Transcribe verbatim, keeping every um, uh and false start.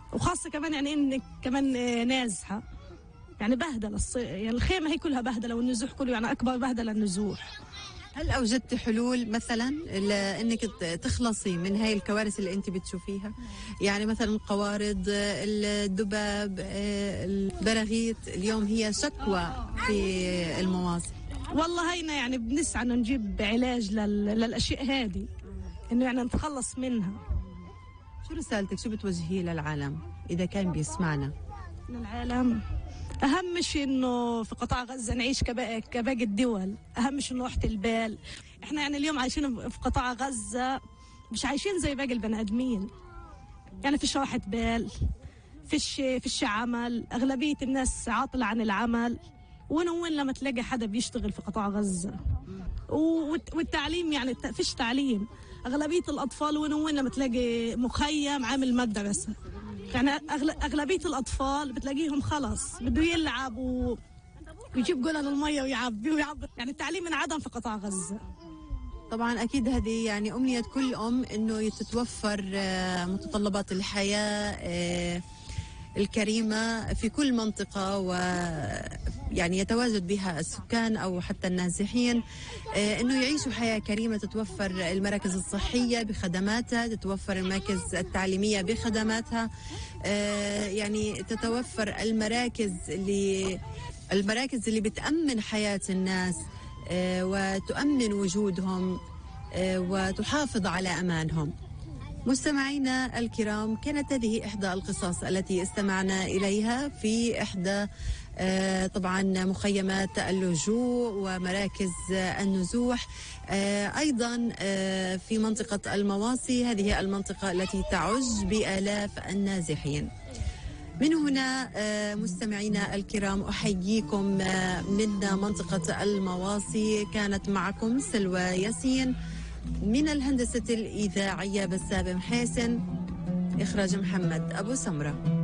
وخاصة كمان يعني إنك كمان نازحة، يعني بهدلة الص... يعني الخيمة هي كلها بهدلة والنزوح كله يعني أكبر بهدلة النزوح. هل أوجدت حلول مثلا لأنك تخلصي من هاي الكوارث اللي أنت بتشوفيها؟ يعني مثلا القوارض، الذباب، البراغيث، اليوم هي شكوى في المواصي. والله هينا يعني بنسعى إنه نجيب علاج لل... للأشياء هذه، إنه يعني نتخلص منها. شو رسالتك، شو بتوجهيه للعالم إذا كان بيسمعنا؟ للعالم أهم شيء إنه في قطاع غزة نعيش كباقي كباقي الدول، أهم شيء إنه راحة البال. إحنا يعني اليوم عايشين في قطاع غزة مش عايشين زي باقي البني آدمين، يعني فيش راحة بال، فيش فيش عمل، أغلبية الناس عاطلة عن العمل. وين وين لما تلاقي حدا بيشتغل في قطاع غزة؟ والتعليم يعني فيش تعليم، أغلبية الأطفال وين وين لما تلاقي مخيم عامل مدرسة، يعني أغلبية الأطفال بتلاقيهم خلص بده يلعب و... ويجيب جولان المية ويعبي ويعبي، يعني التعليم انعدم في قطاع غزة. طبعا أكيد هذه يعني أمنية كل أم إنه تتوفر متطلبات الحياة الكريمة في كل منطقة، ويعني يتواجد بها السكان أو حتى النازحين، أنه يعيشوا حياة كريمة، تتوفر المراكز الصحية بخدماتها، تتوفر المراكز التعليمية بخدماتها، يعني تتوفر المراكز اللي المراكز اللي بتأمن حياة الناس وتؤمن وجودهم وتحافظ طبعا أمانهم. مستمعينا الكرام، كانت هذه إحدى القصص التي استمعنا إليها في إحدى آه طبعا مخيمات اللجوء ومراكز آه النزوح، آه أيضا آه في منطقة المواصي، هذه المنطقة التي تعج بآلاف النازحين. من هنا آه مستمعينا الكرام أحييكم آه من منطقة المواصي. كانت معكم سلوى ياسين، من الهندسة الإذاعية بسام حسن، إخراج محمد أبو سمرة.